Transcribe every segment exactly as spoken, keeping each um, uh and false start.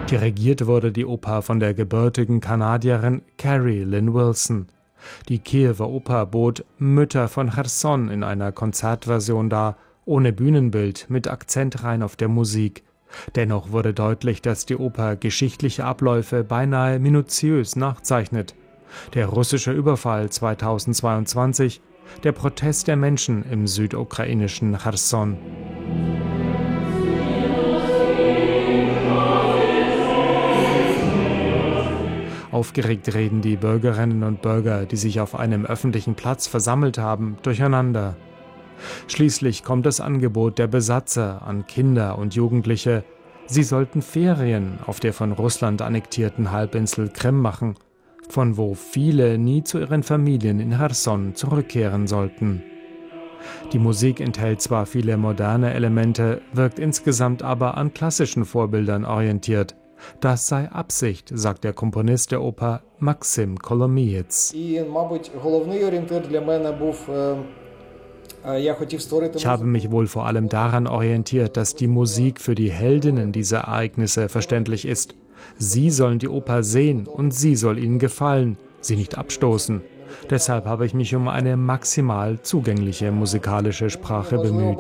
Dirigiert wurde die Oper von der gebürtigen Kanadierin Carrie Lynn Wilson. Die Kiewer Oper bot Mütter von Cherson in einer Konzertversion dar, ohne Bühnenbild, mit Akzent rein auf der Musik. Dennoch wurde deutlich, dass die Oper geschichtliche Abläufe beinahe minutiös nachzeichnet. Der russische Überfall zweitausendzweiundzwanzig, der Protest der Menschen im südukrainischen Cherson. Aufgeregt reden die Bürgerinnen und Bürger, die sich auf einem öffentlichen Platz versammelt haben, durcheinander. Schließlich kommt das Angebot der Besatzer an Kinder und Jugendliche. Sie sollten Ferien auf der von Russland annektierten Halbinsel Krim machen, von wo viele nie zu ihren Familien in Cherson zurückkehren sollten. Die Musik enthält zwar viele moderne Elemente, wirkt insgesamt aber an klassischen Vorbildern orientiert. Das sei Absicht, sagt der Komponist der Oper Maxim Kolomiets. Ich habe mich wohl vor allem daran orientiert, dass die Musik für die Heldinnen dieser Ereignisse verständlich ist. Sie sollen die Oper sehen und sie soll ihnen gefallen, sie nicht abstoßen. Deshalb habe ich mich um eine maximal zugängliche musikalische Sprache bemüht.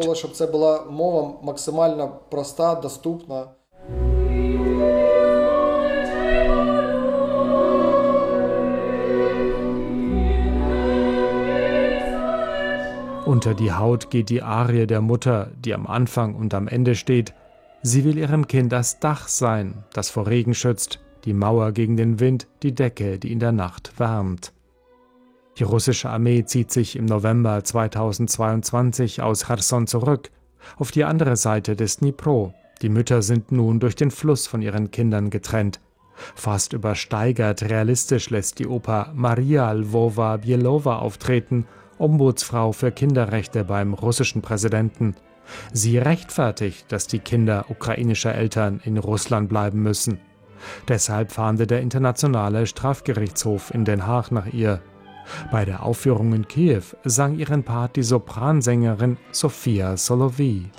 Unter die Haut geht die Arie der Mutter, die am Anfang und am Ende steht. Sie will ihrem Kind das Dach sein, das vor Regen schützt, die Mauer gegen den Wind, die Decke, die in der Nacht wärmt. Die russische Armee zieht sich im November zweitausendzweiundzwanzig aus Cherson zurück, auf die andere Seite des Dnipro. Die Mütter sind nun durch den Fluss von ihren Kindern getrennt. Fast übersteigert realistisch lässt die Oper Maria Lwowa-Bielowa auftreten, Ombudsfrau für Kinderrechte beim russischen Präsidenten. Sie rechtfertigt, dass die Kinder ukrainischer Eltern in Russland bleiben müssen. Deshalb fahnde der Internationale Strafgerichtshof in Den Haag nach ihr. Bei der Aufführung in Kiew sang ihren Part die Sopransängerin Sofia Solovey.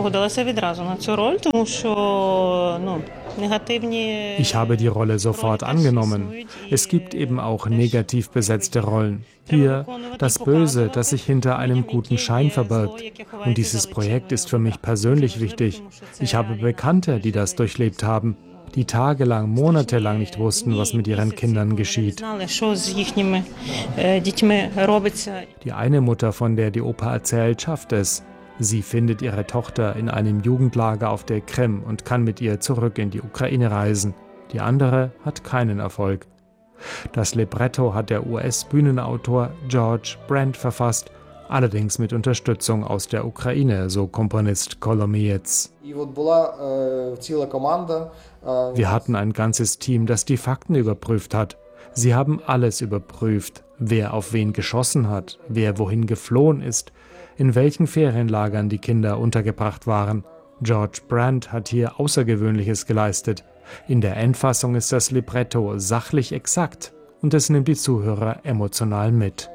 Ich habe die Rolle sofort angenommen. Es gibt eben auch negativ besetzte Rollen. Hier das Böse, das sich hinter einem guten Schein verbirgt. Und dieses Projekt ist für mich persönlich wichtig. Ich habe Bekannte, die das durchlebt haben, die tagelang, monatelang nicht wussten, was mit ihren Kindern geschieht. Die eine Mutter, von der die Oper erzählt, schafft es. Sie findet ihre Tochter in einem Jugendlager auf der Krim und kann mit ihr zurück in die Ukraine reisen. Die andere hat keinen Erfolg. Das Libretto hat der U S-Bühnenautor George Brand verfasst, allerdings mit Unterstützung aus der Ukraine, so Komponist Kolomiets. Wir hatten ein ganzes Team, das die Fakten überprüft hat. Sie haben alles überprüft, wer auf wen geschossen hat, wer wohin geflohen ist, in welchen Ferienlagern die Kinder untergebracht waren. George Brand hat hier Außergewöhnliches geleistet. In der Endfassung ist das Libretto sachlich exakt und es nimmt die Zuhörer emotional mit.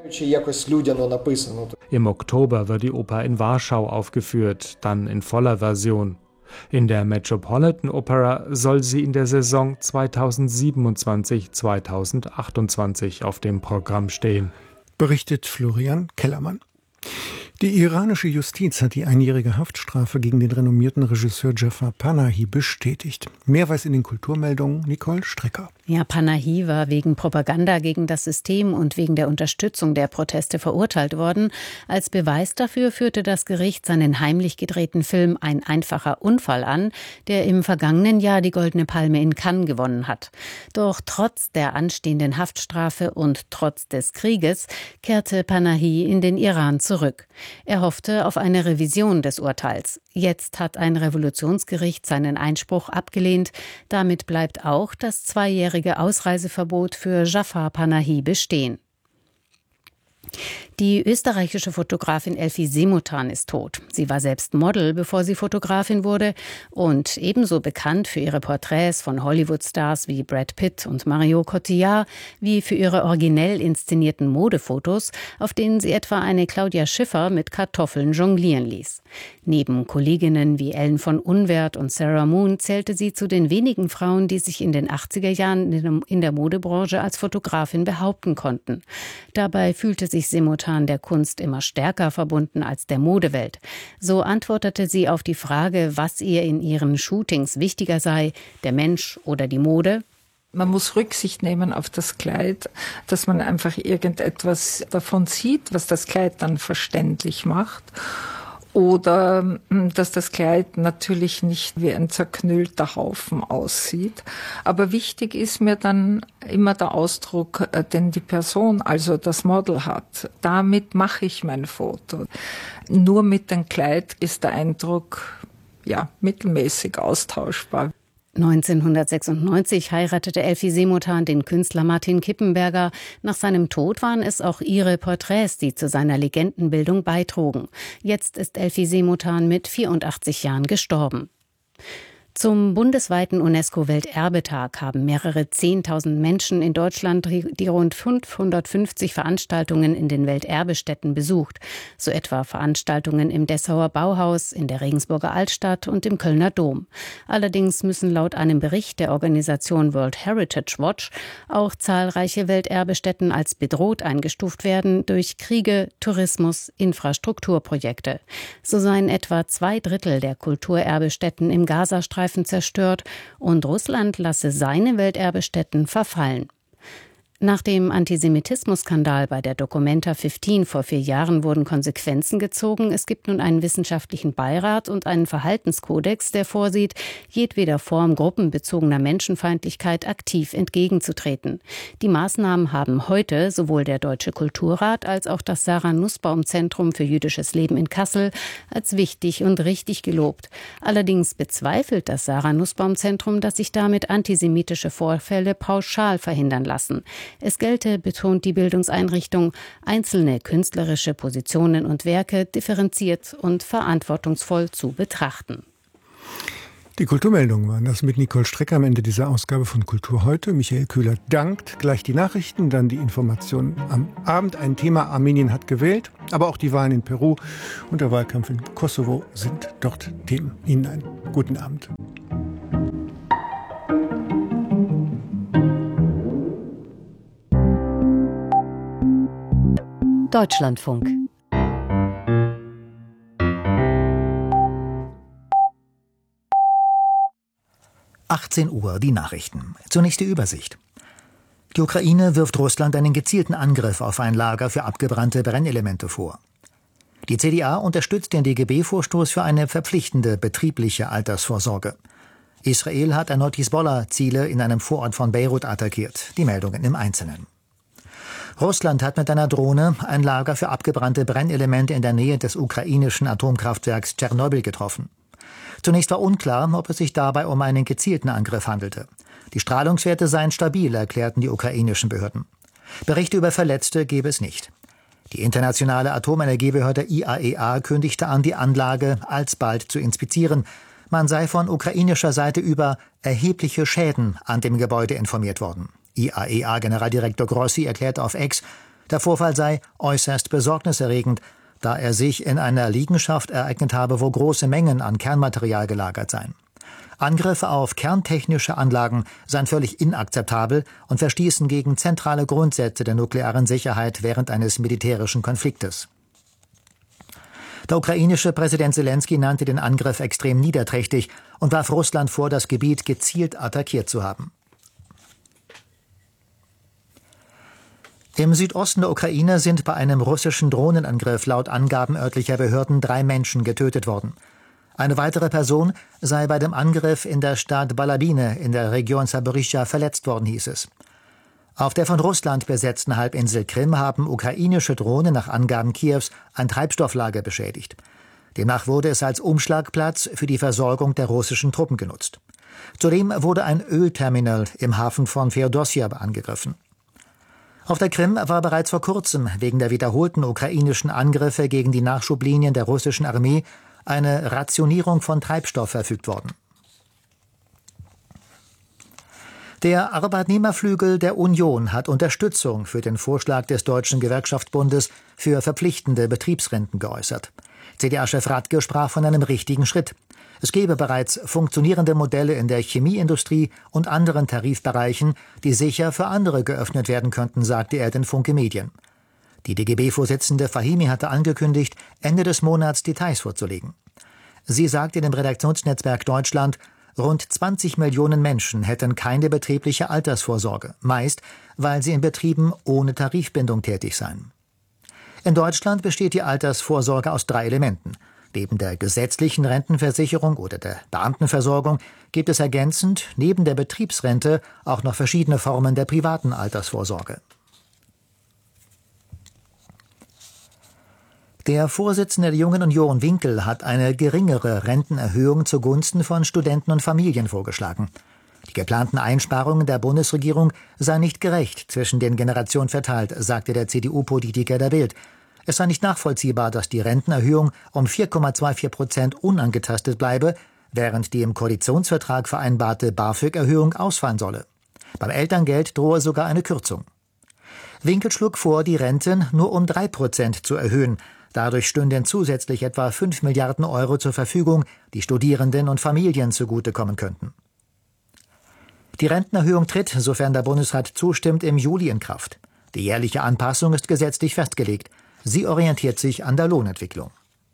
Im Oktober wird die Oper in Warschau aufgeführt, dann in voller Version. In der Metropolitan Opera soll sie in der Saison zweitausendsiebenundzwanzig zweitausendachtundzwanzig auf dem Programm stehen. Berichtet Florian Kellermann. Die iranische Justiz hat die einjährige Haftstrafe gegen den renommierten Regisseur Jafar Panahi bestätigt. Mehr weiß in den Kulturmeldungen Nicole Strecker. Ja, Panahi war wegen Propaganda gegen das System und wegen der Unterstützung der Proteste verurteilt worden. Als Beweis dafür führte das Gericht seinen heimlich gedrehten Film Ein einfacher Unfall an, der im vergangenen Jahr die Goldene Palme in Cannes gewonnen hat. Doch trotz der anstehenden Haftstrafe und trotz des Krieges kehrte Panahi in den Iran zurück. Er hoffte auf eine Revision des Urteils. Jetzt hat ein Revolutionsgericht seinen Einspruch abgelehnt. Damit bleibt auch das zweijährige Ausreiseverbot für Jafar Panahi bestehen. Die österreichische Fotografin Elfie Semutan ist tot. Sie war selbst Model, bevor sie Fotografin wurde und ebenso bekannt für ihre Porträts von Hollywood-Stars wie Brad Pitt und Marion Cotillard wie für ihre originell inszenierten Modefotos, auf denen sie etwa eine Claudia Schiffer mit Kartoffeln jonglieren ließ. Neben Kolleginnen wie Ellen von Unwert und Sarah Moon zählte sie zu den wenigen Frauen, die sich in den achtziger Jahren in der Modebranche als Fotografin behaupten konnten. Dabei fühlte sich Semutan der Kunst immer stärker verbunden als der Modewelt. So antwortete sie auf die Frage, was ihr in ihren Shootings wichtiger sei, der Mensch oder die Mode. Man muss Rücksicht nehmen auf das Kleid, dass man einfach irgendetwas davon sieht, was das Kleid dann verständlich macht. Oder dass das Kleid natürlich nicht wie ein zerknüllter Haufen aussieht. Aber wichtig ist mir dann immer der Ausdruck, den die Person, also das Model hat. Damit mache ich mein Foto. Nur mit dem Kleid ist der Eindruck ja mittelmäßig austauschbar. neunzehnhundertsechsundneunzig heiratete Elfie Semutan den Künstler Martin Kippenberger. Nach seinem Tod waren es auch ihre Porträts, die zu seiner Legendenbildung beitrugen. Jetzt ist Elfie Semutan mit vierundachtzig Jahren gestorben. Zum bundesweiten UNESCO-Welterbetag haben mehrere Zehntausend Menschen in Deutschland die rund fünfhundertfünfzig Veranstaltungen in den Welterbestätten besucht. So etwa Veranstaltungen im Dessauer Bauhaus, in der Regensburger Altstadt und im Kölner Dom. Allerdings müssen laut einem Bericht der Organisation World Heritage Watch auch zahlreiche Welterbestätten als bedroht eingestuft werden durch Kriege, Tourismus, Infrastrukturprojekte. So seien etwa zwei Drittel der Kulturerbestätten im Gazastreifen zerstört und Russland lasse seine Welterbestätten verfallen. Nach dem Antisemitismus-Skandal bei der Documenta fünfzehn vor vier Jahren wurden Konsequenzen gezogen. Es gibt nun einen wissenschaftlichen Beirat und einen Verhaltenskodex, der vorsieht, jedweder Form gruppenbezogener Menschenfeindlichkeit aktiv entgegenzutreten. Die Maßnahmen haben heute sowohl der Deutsche Kulturrat als auch das Sarah Nussbaum Zentrum für jüdisches Leben in Kassel als wichtig und richtig gelobt. Allerdings bezweifelt das Sarah Nussbaum Zentrum, dass sich damit antisemitische Vorfälle pauschal verhindern lassen. Es gelte, betont die Bildungseinrichtung, einzelne künstlerische Positionen und Werke differenziert und verantwortungsvoll zu betrachten. Die Kulturmeldungen waren das mit Nicole Strecker am Ende dieser Ausgabe von Kultur heute. Michael Köhler dankt. Gleich die Nachrichten, dann die Informationen am Abend. Ein Thema: Armenien hat gewählt, aber auch die Wahlen in Peru und der Wahlkampf in Kosovo sind dort Themen. Ihnen einen guten Abend. Deutschlandfunk. achtzehn Uhr, die Nachrichten. Zunächst die Übersicht. Die Ukraine wirft Russland einen gezielten Angriff auf ein Lager für abgebrannte Brennelemente vor. Die C D A unterstützt den D G B-Vorstoß für eine verpflichtende betriebliche Altersvorsorge. Israel hat erneut Hisbollah-Ziele in einem Vorort von Beirut attackiert. Die Meldungen im Einzelnen. Russland hat mit einer Drohne ein Lager für abgebrannte Brennelemente in der Nähe des ukrainischen Atomkraftwerks Tschernobyl getroffen. Zunächst war unklar, ob es sich dabei um einen gezielten Angriff handelte. Die Strahlungswerte seien stabil, erklärten die ukrainischen Behörden. Berichte über Verletzte gebe es nicht. Die internationale Atomenergiebehörde I A E A kündigte an, die Anlage alsbald zu inspizieren. Man sei von ukrainischer Seite über erhebliche Schäden an dem Gebäude informiert worden. I A E A-Generaldirektor Grossi erklärte auf X, der Vorfall sei äußerst besorgniserregend, da er sich in einer Liegenschaft ereignet habe, wo große Mengen an Kernmaterial gelagert seien. Angriffe auf kerntechnische Anlagen seien völlig inakzeptabel und verstießen gegen zentrale Grundsätze der nuklearen Sicherheit während eines militärischen Konfliktes. Der ukrainische Präsident Selenskyj nannte den Angriff extrem niederträchtig und warf Russland vor, das Gebiet gezielt attackiert zu haben. Im Südosten der Ukraine sind bei einem russischen Drohnenangriff laut Angaben örtlicher Behörden drei Menschen getötet worden. Eine weitere Person sei bei dem Angriff in der Stadt Balabine in der Region Saporischschja verletzt worden, hieß es. Auf der von Russland besetzten Halbinsel Krim haben ukrainische Drohnen nach Angaben Kiews ein Treibstofflager beschädigt. Demnach wurde es als Umschlagplatz für die Versorgung der russischen Truppen genutzt. Zudem wurde ein Ölterminal im Hafen von Feodossija angegriffen. Auf der Krim war bereits vor kurzem wegen der wiederholten ukrainischen Angriffe gegen die Nachschublinien der russischen Armee eine Rationierung von Treibstoff verfügt worden. Der Arbeitnehmerflügel der Union hat Unterstützung für den Vorschlag des Deutschen Gewerkschaftsbundes für verpflichtende Betriebsrenten geäußert. C D A-Chef Radke sprach von einem richtigen Schritt. Es gebe bereits funktionierende Modelle in der Chemieindustrie und anderen Tarifbereichen, die sicher für andere geöffnet werden könnten, sagte er den Funke Medien. Die D G B-Vorsitzende Fahimi hatte angekündigt, Ende des Monats Details vorzulegen. Sie sagte dem Redaktionsnetzwerk Deutschland, rund zwanzig Millionen Menschen hätten keine betriebliche Altersvorsorge, meist, weil sie in Betrieben ohne Tarifbindung tätig seien. In Deutschland besteht die Altersvorsorge aus drei Elementen. Neben der gesetzlichen Rentenversicherung oder der Beamtenversorgung gibt es ergänzend neben der Betriebsrente auch noch verschiedene Formen der privaten Altersvorsorge. Der Vorsitzende der Jungen Union, Winkel, hat eine geringere Rentenerhöhung zugunsten von Studenten und Familien vorgeschlagen. Die geplanten Einsparungen der Bundesregierung seien nicht gerecht zwischen den Generationen verteilt, sagte der C D U-Politiker der Bild. Es sei nicht nachvollziehbar, dass die Rentenerhöhung um vier Komma vierundzwanzig Prozent unangetastet bleibe, während die im Koalitionsvertrag vereinbarte BAföG-Erhöhung ausfallen solle. Beim Elterngeld drohe sogar eine Kürzung. Winkel schlug vor, die Renten nur um drei Prozent zu erhöhen. Dadurch stünden zusätzlich etwa fünf Milliarden Euro zur Verfügung, die Studierenden und Familien zugutekommen könnten. Die Rentenerhöhung tritt, sofern der Bundesrat zustimmt, im Juli in Kraft. Die jährliche Anpassung ist gesetzlich festgelegt. Sie orientiert sich an der Lohnentwicklung.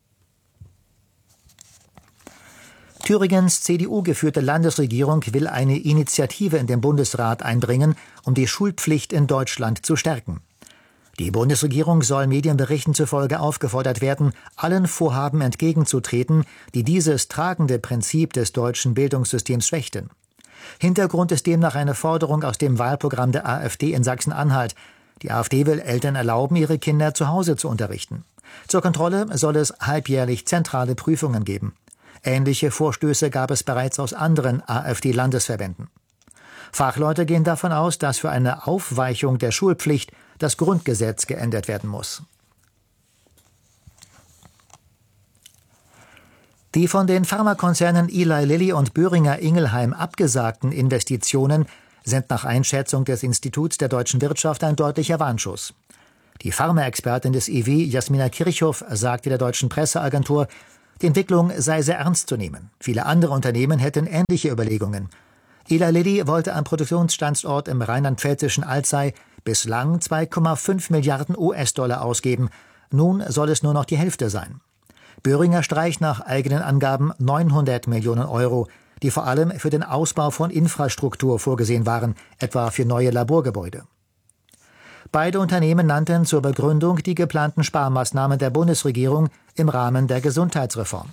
Thüringens C D U-geführte Landesregierung will eine Initiative in den Bundesrat einbringen, um die Schulpflicht in Deutschland zu stärken. Die Bundesregierung soll Medienberichten zufolge aufgefordert werden, allen Vorhaben entgegenzutreten, die dieses tragende Prinzip des deutschen Bildungssystems schwächten. Hintergrund ist demnach eine Forderung aus dem Wahlprogramm der AfD in Sachsen-Anhalt. Die AfD will Eltern erlauben, ihre Kinder zu Hause zu unterrichten. Zur Kontrolle soll es halbjährlich zentrale Prüfungen geben. Ähnliche Vorstöße gab es bereits aus anderen AfD-Landesverbänden. Fachleute gehen davon aus, dass für eine Aufweichung der Schulpflicht das Grundgesetz geändert werden muss. Die von den Pharmakonzernen Eli Lilly und Boehringer Ingelheim abgesagten Investitionen sind nach Einschätzung des Instituts der deutschen Wirtschaft ein deutlicher Warnschuss. Die Pharmaexpertin des I W, Jasmina Kirchhoff, sagte der deutschen Presseagentur, die Entwicklung sei sehr ernst zu nehmen. Viele andere Unternehmen hätten ähnliche Überlegungen. Eli Lilly wollte am Produktionsstandort im rheinland-pfälzischen Alzey bislang zwei Komma fünf Milliarden U S-Dollar ausgeben. Nun soll es nur noch die Hälfte sein. Boehringer streicht nach eigenen Angaben neunhundert Millionen Euro, die vor allem für den Ausbau von Infrastruktur vorgesehen waren, etwa für neue Laborgebäude. Beide Unternehmen nannten zur Begründung die geplanten Sparmaßnahmen der Bundesregierung im Rahmen der Gesundheitsreform.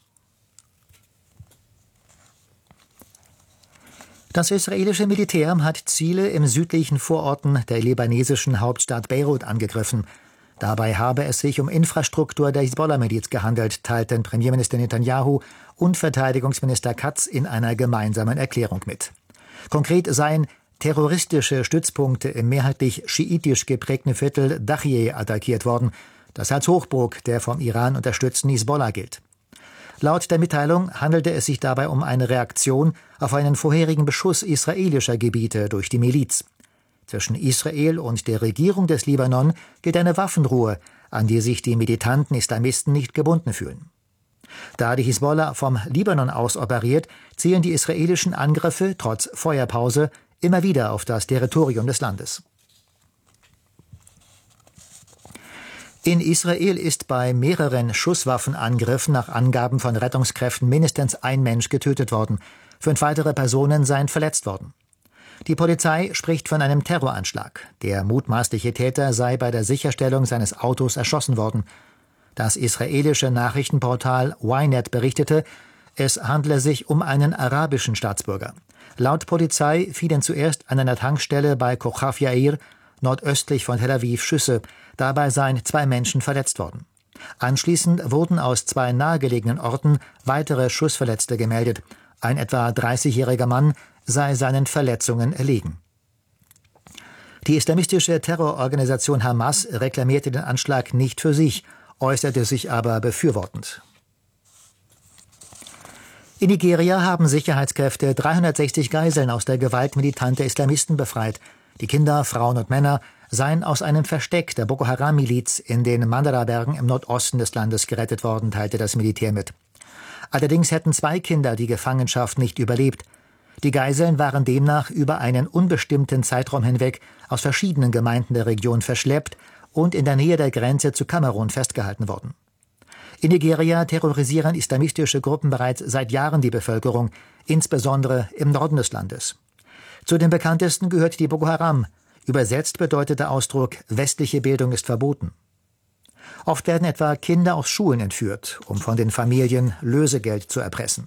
Das israelische Militär hat Ziele im südlichen Vororten der libanesischen Hauptstadt Beirut angegriffen. Dabei habe es sich um Infrastruktur der Hisbollah-Miliz gehandelt, teilten Premierminister Netanyahu und Verteidigungsminister Katz in einer gemeinsamen Erklärung mit. Konkret seien terroristische Stützpunkte im mehrheitlich schiitisch geprägten Viertel Dachye attackiert worden, das als Hochburg der vom Iran unterstützten Hisbollah gilt. Laut der Mitteilung handelte es sich dabei um eine Reaktion auf einen vorherigen Beschuss israelischer Gebiete durch die Miliz. Zwischen Israel und der Regierung des Libanon gilt eine Waffenruhe, an die sich die militanten Islamisten nicht gebunden fühlen. Da die Hisbollah vom Libanon aus operiert, zielen die israelischen Angriffe trotz Feuerpause immer wieder auf das Territorium des Landes. In Israel ist bei mehreren Schusswaffenangriffen nach Angaben von Rettungskräften mindestens ein Mensch getötet worden. Fünf weitere Personen seien verletzt worden. Die Polizei spricht von einem Terroranschlag. Der mutmaßliche Täter sei bei der Sicherstellung seines Autos erschossen worden. Das israelische Nachrichtenportal Ynet berichtete, es handle sich um einen arabischen Staatsbürger. Laut Polizei fielen zuerst an einer Tankstelle bei Kochav Yair, nordöstlich von Tel Aviv, Schüsse. Dabei seien zwei Menschen verletzt worden. Anschließend wurden aus zwei nahegelegenen Orten weitere Schussverletzte gemeldet. Ein etwa dreißigjähriger Mann sei seinen Verletzungen erlegen. Die islamistische Terrororganisation Hamas reklamierte den Anschlag nicht für sich, äußerte sich aber befürwortend. In Nigeria haben Sicherheitskräfte dreihundertsechzig Geiseln aus der Gewalt militanter Islamisten befreit. Die Kinder, Frauen und Männer seien aus einem Versteck der Boko Haram-Miliz in den Mandara-Bergen im Nordosten des Landes gerettet worden, teilte das Militär mit. Allerdings hätten zwei Kinder die Gefangenschaft nicht überlebt. Die Geiseln waren demnach über einen unbestimmten Zeitraum hinweg aus verschiedenen Gemeinden der Region verschleppt und in der Nähe der Grenze zu Kamerun festgehalten worden. In Nigeria terrorisieren islamistische Gruppen bereits seit Jahren die Bevölkerung, insbesondere im Norden des Landes. Zu den bekanntesten gehört die Boko Haram. Übersetzt bedeutet der Ausdruck „westliche Bildung ist verboten". Oft werden etwa Kinder aus Schulen entführt, um von den Familien Lösegeld zu erpressen.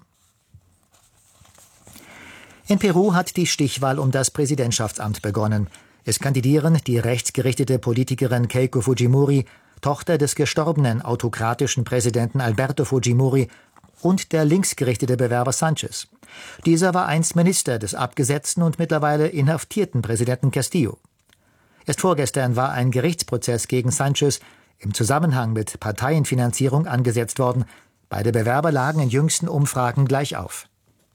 In Peru hat die Stichwahl um das Präsidentschaftsamt begonnen. Es kandidieren die rechtsgerichtete Politikerin Keiko Fujimori, Tochter des gestorbenen autokratischen Präsidenten Alberto Fujimori, und der linksgerichtete Bewerber Sanchez. Dieser war einst Minister des abgesetzten und mittlerweile inhaftierten Präsidenten Castillo. Erst vorgestern war ein Gerichtsprozess gegen Sanchez im Zusammenhang mit Parteienfinanzierung angesetzt worden. Beide Bewerber lagen in jüngsten Umfragen gleich auf.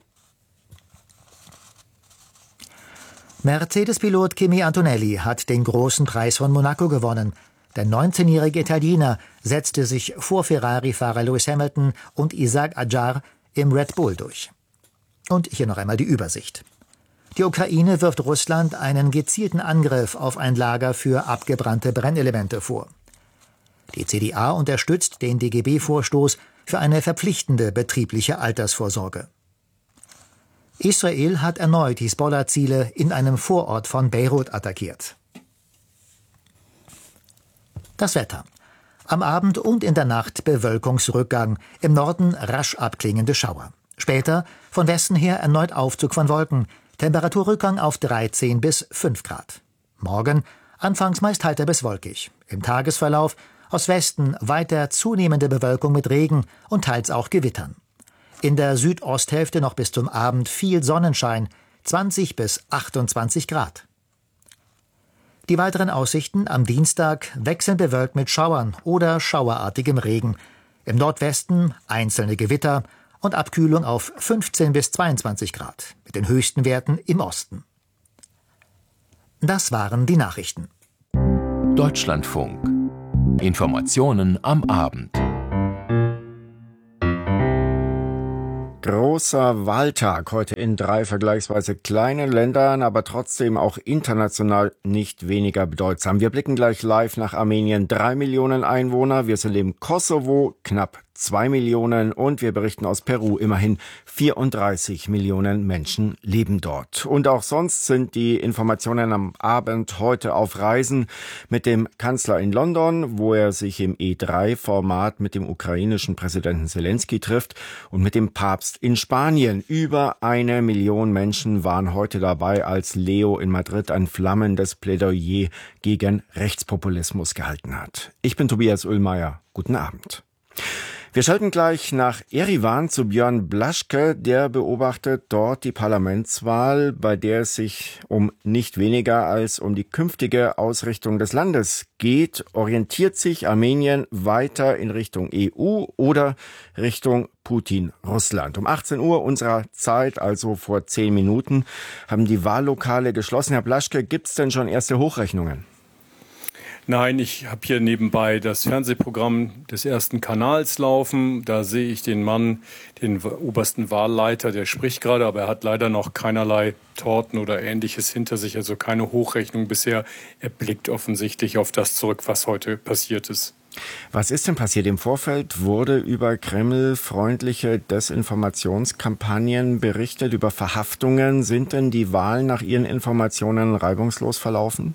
Mercedes-Pilot Kimi Antonelli hat den großen Preis von Monaco gewonnen. Der neunzehnjährige Italiener setzte sich vor Ferrari-Fahrer Lewis Hamilton und Isaac Adjar im Red Bull durch. Und hier noch einmal die Übersicht. Die Ukraine wirft Russland einen gezielten Angriff auf ein Lager für abgebrannte Brennelemente vor. Die C D A unterstützt den D G B-Vorstoß für eine verpflichtende betriebliche Altersvorsorge. Israel hat erneut Hisbollah-Ziele in einem Vorort von Beirut attackiert. Das Wetter. Am Abend und in der Nacht Bewölkungsrückgang, im Norden rasch abklingende Schauer. Später von Westen her erneut Aufzug von Wolken, Temperaturrückgang auf dreizehn bis fünf Grad. Morgen anfangs meist heiter bis wolkig. Im Tagesverlauf aus Westen weiter zunehmende Bewölkung mit Regen und teils auch Gewittern. In der Südosthälfte noch bis zum Abend viel Sonnenschein, zwanzig bis achtundzwanzig Grad. Die weiteren Aussichten am Dienstag wechseln bewölkt mit Schauern oder schauerartigem Regen. Im Nordwesten einzelne Gewitter und Abkühlung auf fünfzehn bis zweiundzwanzig Grad, mit den höchsten Werten im Osten. Das waren die Nachrichten. Deutschlandfunk. Informationen am Abend. Großer Wahltag heute in drei vergleichsweise kleinen Ländern, aber trotzdem auch international nicht weniger bedeutsam. Wir blicken gleich live nach Armenien. Drei Millionen Einwohner. Wir sind im Kosovo, knapp zwei Millionen. Und wir berichten aus Peru. Immerhin vierunddreißig Millionen Menschen leben dort. Und auch sonst sind die Informationen am Abend heute auf Reisen mit dem Kanzler in London, wo er sich im E drei Format mit dem ukrainischen Präsidenten Selenskyj trifft, und mit dem Papst in Spanien. Über eine Million Menschen waren heute dabei, als Leo in Madrid ein flammendes Plädoyer gegen Rechtspopulismus gehalten hat. Ich bin Tobias Ullmeier. Guten Abend. Wir schalten gleich nach Erivan zu Björn Blaschke. Der beobachtet dort die Parlamentswahl, bei der es sich um nicht weniger als um die künftige Ausrichtung des Landes geht. Orientiert sich Armenien weiter in Richtung E U oder Richtung Putin, Russland? Um achtzehn Uhr unserer Zeit, also vor zehn Minuten, haben die Wahllokale geschlossen. Herr Blaschke, gibt es denn schon erste Hochrechnungen? Nein, ich habe hier nebenbei das Fernsehprogramm des ersten Kanals laufen. Da sehe ich den Mann, den obersten Wahlleiter, der spricht gerade, aber er hat leider noch keinerlei Torten oder Ähnliches hinter sich, also keine Hochrechnung bisher. Er blickt offensichtlich auf das zurück, was heute passiert ist. Was ist denn passiert? Im Vorfeld wurde über Kreml-freundliche Desinformationskampagnen berichtet, über Verhaftungen. Sind denn die Wahlen nach Ihren Informationen reibungslos verlaufen?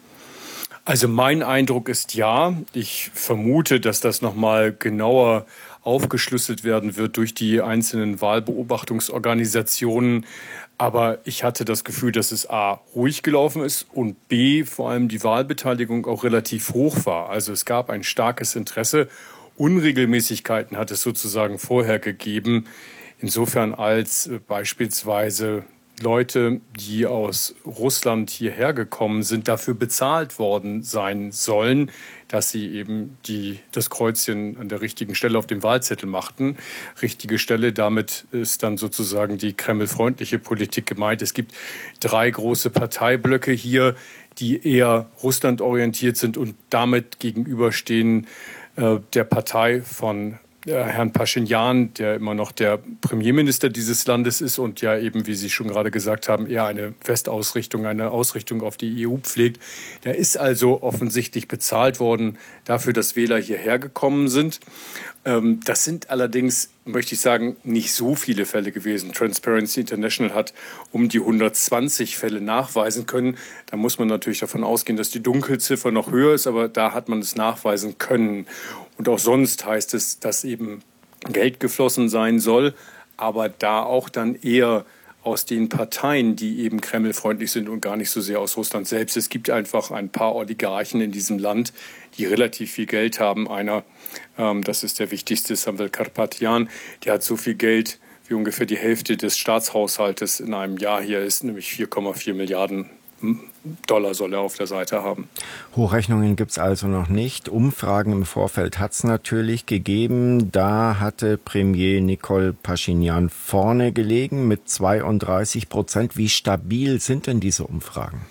Also mein Eindruck ist ja. Ich vermute, dass das nochmal genauer aufgeschlüsselt werden wird durch die einzelnen Wahlbeobachtungsorganisationen. Aber ich hatte das Gefühl, dass es A, ruhig gelaufen ist und B, vor allem die Wahlbeteiligung auch relativ hoch war. Also es gab ein starkes Interesse. Unregelmäßigkeiten hat es sozusagen vorher gegeben. Insofern als beispielsweise Leute, die aus Russland hierher gekommen sind, dafür bezahlt worden sein sollen, dass sie eben die, das Kreuzchen an der richtigen Stelle auf dem Wahlzettel machten. Richtige Stelle, damit ist dann sozusagen die kremlfreundliche Politik gemeint. Es gibt drei große Parteiblöcke hier, die eher russlandorientiert sind und damit gegenüberstehen äh, der Partei von Herrn Paschinjan, der immer noch der Premierminister dieses Landes ist und ja eben, wie Sie schon gerade gesagt haben, eher eine Westausrichtung, eine Ausrichtung auf die E U pflegt. Der ist also offensichtlich bezahlt worden dafür, dass Wähler hierher gekommen sind. Das sind allerdings, möchte ich sagen, nicht so viele Fälle gewesen. Transparency International hat um die hundertzwanzig Fälle nachweisen können. Da muss man natürlich davon ausgehen, dass die Dunkelziffer noch höher ist, aber da hat man es nachweisen können. Und auch sonst heißt es, dass eben Geld geflossen sein soll, aber da auch dann eher aus den Parteien, die eben kremlfreundlich sind und gar nicht so sehr aus Russland selbst. Es gibt einfach ein paar Oligarchen in diesem Land, die relativ viel Geld haben. Einer, ähm, das ist der wichtigste, Samvel Karpatyan, der hat so viel Geld, wie ungefähr die Hälfte des Staatshaushaltes in einem Jahr hier ist, nämlich vier Komma vier Milliarden Dollar soll er auf der Seite haben. Hochrechnungen gibt es also noch nicht. Umfragen im Vorfeld hat es natürlich gegeben. Da hatte Premier Nikol Paschinjan vorne gelegen mit zweiunddreißig Prozent. Wie stabil sind denn diese Umfragen?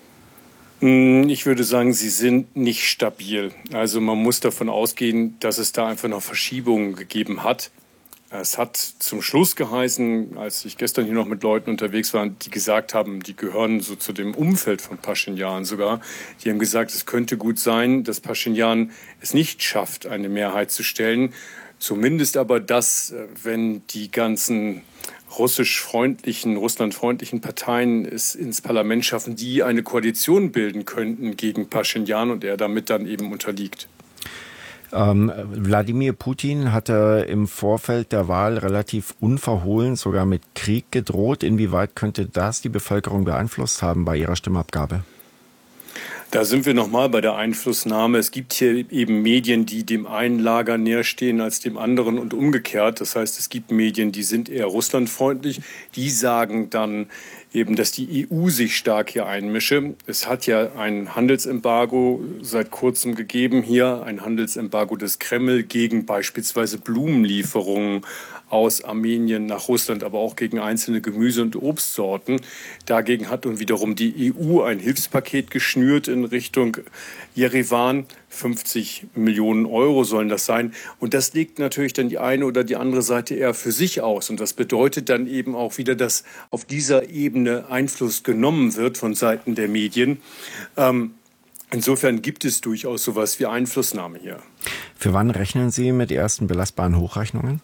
Ich würde sagen, sie sind nicht stabil. Also man muss davon ausgehen, dass es da einfach noch Verschiebungen gegeben hat. Es hat zum Schluss geheißen, als ich gestern hier noch mit Leuten unterwegs war, die gesagt haben, die gehören so zu dem Umfeld von Paschinjan sogar, die haben gesagt, es könnte gut sein, dass Paschinjan es nicht schafft, eine Mehrheit zu stellen. Zumindest aber, dass, wenn die ganzen russisch-freundlichen, russlandfreundlichen Parteien es ins Parlament schaffen, die eine Koalition bilden könnten gegen Paschinjan und er damit dann eben unterliegt. Ähm, Wladimir Putin hatte im Vorfeld der Wahl relativ unverhohlen sogar mit Krieg gedroht. Inwieweit könnte das die Bevölkerung beeinflusst haben bei ihrer Stimmabgabe? Da sind wir nochmal bei der Einflussnahme. Es gibt hier eben Medien, die dem einen Lager näher stehen als dem anderen und umgekehrt. Das heißt, es gibt Medien, die sind eher russlandfreundlich. Die sagen dann eben, dass die E U sich stark hier einmische. Es hat ja ein Handelsembargo seit kurzem gegeben hier, ein Handelsembargo des Kreml gegen beispielsweise Blumenlieferungen aus Armenien nach Russland, aber auch gegen einzelne Gemüse- und Obstsorten. Dagegen hat nun wiederum die E U ein Hilfspaket geschnürt in Richtung Jerewan. fünfzig Millionen Euro sollen das sein. Und das legt natürlich dann die eine oder die andere Seite eher für sich aus. Und das bedeutet dann eben auch wieder, dass auf dieser Ebene Einfluss genommen wird von Seiten der Medien. Ähm, insofern gibt es durchaus sowas wie Einflussnahme hier. Für wann rechnen Sie mit ersten belastbaren Hochrechnungen?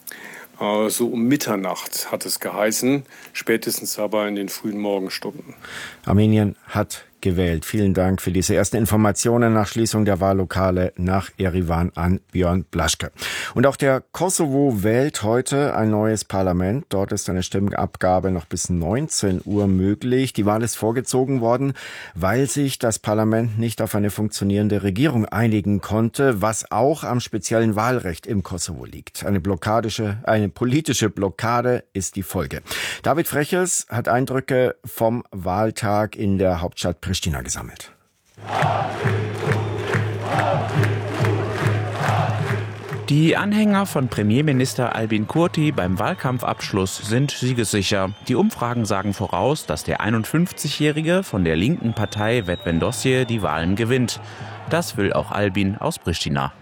So um Mitternacht hat es geheißen, spätestens aber in den frühen Morgenstunden. Armenien hat gewählt. Vielen Dank für diese ersten Informationen nach Schließung der Wahllokale nach Erivan an Björn Blaschke. Und auch der Kosovo wählt heute ein neues Parlament. Dort ist eine Stimmabgabe noch bis neunzehn Uhr möglich. Die Wahl ist vorgezogen worden, weil sich das Parlament nicht auf eine funktionierende Regierung einigen konnte, was auch am speziellen Wahlrecht im Kosovo liegt. Eine blockadische, eine politische Blockade ist die Folge. David Freches hat Eindrücke vom Wahltag in der Hauptstadt Pristina gesammelt. Die Anhänger von Premierminister Albin Kurti beim Wahlkampfabschluss sind siegessicher. Die Umfragen sagen voraus, dass der einundfünfzigjährige von der linken Partei Vetëvendosje die Wahlen gewinnt. Das will auch Albin aus Pristina.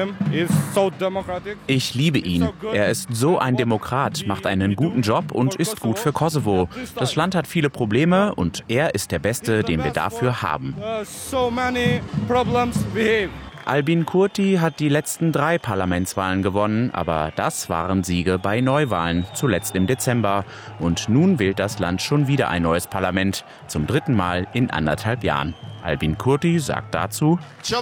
Ich liebe ihn. Er ist so ein Demokrat, macht einen guten Job und ist gut für Kosovo. Das Land hat viele Probleme und er ist der Beste, den wir dafür haben. Albin Kurti hat die letzten drei Parlamentswahlen gewonnen, aber das waren Siege bei Neuwahlen, zuletzt im Dezember. Und nun wählt das Land schon wieder ein neues Parlament, zum dritten Mal in anderthalb Jahren. Albin Kurti sagt dazu: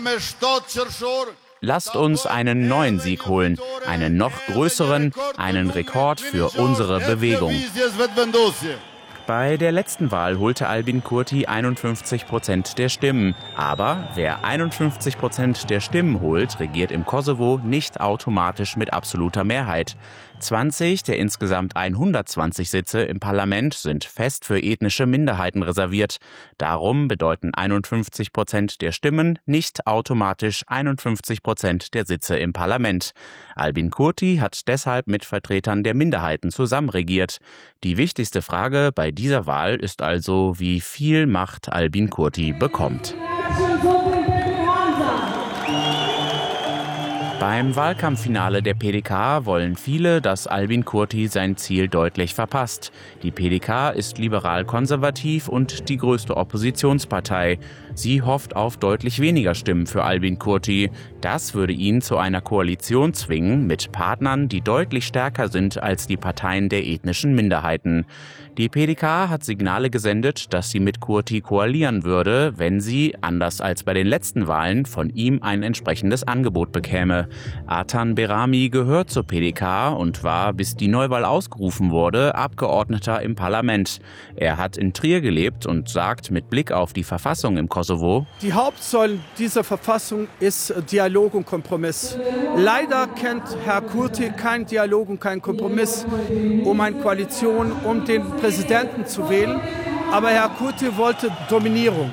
Lasst uns einen neuen Sieg holen, einen noch größeren, einen Rekord für unsere Bewegung. Bei der letzten Wahl holte Albin Kurti einundfünfzig Prozent der Stimmen. Aber wer einundfünfzig Prozent der Stimmen holt, regiert im Kosovo nicht automatisch mit absoluter Mehrheit. zwanzig der insgesamt hundertzwanzig Sitze im Parlament sind fest für ethnische Minderheiten reserviert. Darum bedeuten einundfünfzig Prozent der Stimmen nicht automatisch einundfünfzig Prozent der Sitze im Parlament. Albin Kurti hat deshalb mit Vertretern der Minderheiten zusammenregiert. Die wichtigste Frage bei dieser Wahl ist also, wie viel Macht Albin Kurti bekommt. Beim Wahlkampffinale der P D K wollen viele, dass Albin Kurti sein Ziel deutlich verpasst. Die P D K ist liberal-konservativ und die größte Oppositionspartei. Sie hofft auf deutlich weniger Stimmen für Albin Kurti. Das würde ihn zu einer Koalition zwingen mit Partnern, die deutlich stärker sind als die Parteien der ethnischen Minderheiten. Die P D K hat Signale gesendet, dass sie mit Kurti koalieren würde, wenn sie, anders als bei den letzten Wahlen, von ihm ein entsprechendes Angebot bekäme. Artan Berami gehört zur P D K und war, bis die Neuwahl ausgerufen wurde, Abgeordneter im Parlament. Er hat in Trier gelebt und sagt mit Blick auf die Verfassung im Kosovo: Die Hauptsäule dieser Verfassung ist Dialog und Kompromiss. Leider kennt Herr Kurti keinen Dialog und keinen Kompromiss, um eine Koalition, um den Präsidenten zu wählen. Aber Herr Kurti wollte Dominierung.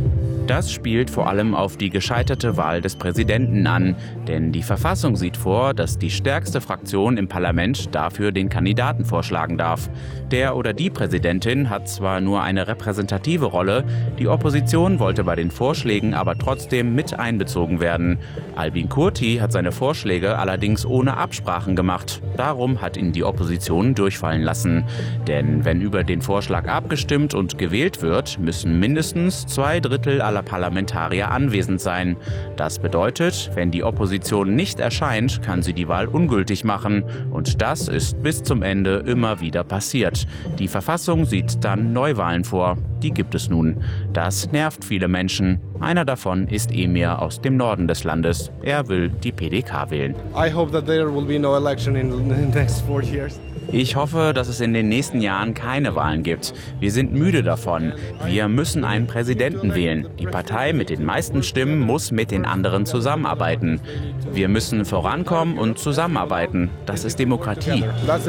Das spielt vor allem auf die gescheiterte Wahl des Präsidenten an. Denn die Verfassung sieht vor, dass die stärkste Fraktion im Parlament dafür den Kandidaten vorschlagen darf. Der oder die Präsidentin hat zwar nur eine repräsentative Rolle, die Opposition wollte bei den Vorschlägen aber trotzdem mit einbezogen werden. Albin Kurti hat seine Vorschläge allerdings ohne Absprachen gemacht. Darum hat ihn die Opposition durchfallen lassen. Denn wenn über den Vorschlag abgestimmt und gewählt wird, müssen mindestens zwei Drittel aller Parlamentarier anwesend sein. Das bedeutet, wenn die Opposition nicht erscheint, kann sie die Wahl ungültig machen. Und das ist bis zum Ende immer wieder passiert. Die Verfassung sieht dann Neuwahlen vor. Die gibt es nun. Das nervt viele Menschen. Einer davon ist Emir aus dem Norden des Landes. Er will die P D K wählen. I hope that there will be no election in the next four years. Ich hoffe, dass es in den nächsten Jahren keine Wahlen gibt. Wir sind müde davon. Wir müssen einen Präsidenten wählen. Die Partei mit den meisten Stimmen muss mit den anderen zusammenarbeiten. Wir müssen vorankommen und zusammenarbeiten. Das ist Demokratie.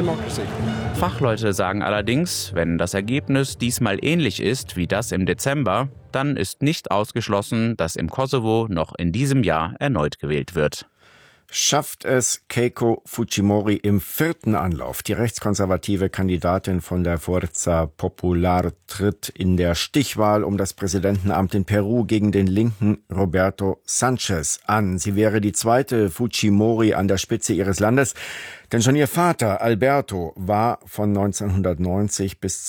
Fachleute sagen allerdings, wenn das Ergebnis diesmal ähnlich ist wie das im Dezember, dann ist nicht ausgeschlossen, dass im Kosovo noch in diesem Jahr erneut gewählt wird. Schafft es Keiko Fujimori im vierten Anlauf? Die rechtskonservative Kandidatin von der Fuerza Popular tritt in der Stichwahl um das Präsidentenamt in Peru gegen den linken Roberto Sanchez an. Sie wäre die zweite Fujimori an der Spitze ihres Landes, denn schon ihr Vater Alberto war von neunzehnhundertneunzig bis